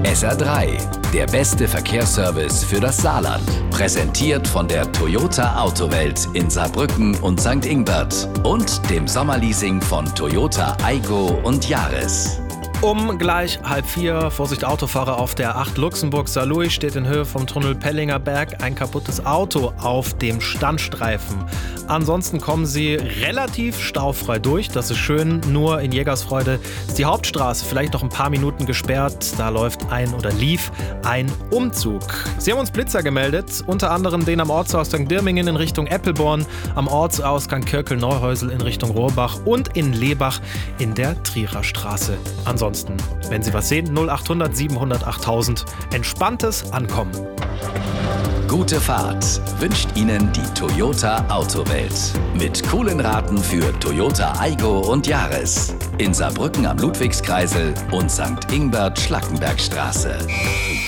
SR3, der beste Verkehrsservice für das Saarland. Präsentiert von der Toyota Autowelt in Saarbrücken und St. Ingbert und dem Sommerleasing von Toyota Aygo und Yaris. Um gleich 3:30, Vorsicht Autofahrer auf der 8 Luxemburg-Saarlouis, steht in Höhe vom Tunnel Pellinger Berg ein kaputtes Auto auf dem Standstreifen. Ansonsten kommen Sie relativ staufrei durch, das ist schön, nur in Jägersfreude ist die Hauptstraße vielleicht noch ein paar Minuten gesperrt, da lief ein Umzug. Sie haben uns Blitzer gemeldet, unter anderem den am Ortsausgang Birmingen in Richtung Eppelborn, am Ortsausgang Kirkel-Neuhäusel in Richtung Rohrbach und in Lebach in der Trierer Straße. Ansonsten, wenn Sie was sehen, 0800 700 8000. Entspanntes Ankommen. Gute Fahrt wünscht Ihnen die Toyota Autowelt. Mit coolen Raten für Toyota Aygo und Yaris. In Saarbrücken am Ludwigskreisel und St. Ingbert Schlackenbergstraße.